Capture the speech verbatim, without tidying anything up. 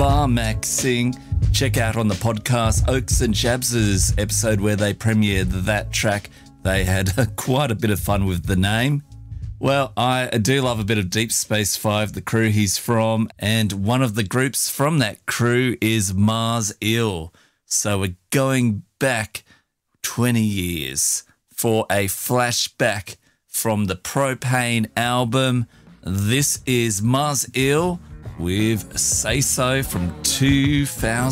Varmaxing. Check out on the podcast Oaks and Jabs' episode where they premiered that track. They had quite a bit of fun with the name. Well, I do love a bit of Deep Space Five, the crew he's from, and one of the groups from that crew is Mars Ill. So we're going back twenty years for a flashback from the Propane album. This is Mars Ill with Say So from two thousand.